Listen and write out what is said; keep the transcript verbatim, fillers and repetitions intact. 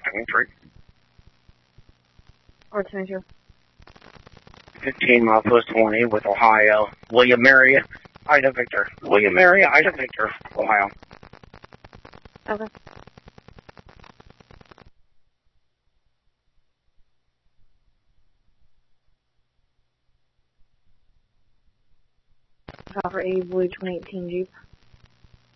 twenty-three. Or twenty-two. fifteen milepost twenty with Ohio. William Mary, Ida Victor. William Mary, Ida Victor, Ohio. Okay. Call for a blue twenty eighteen Jeep.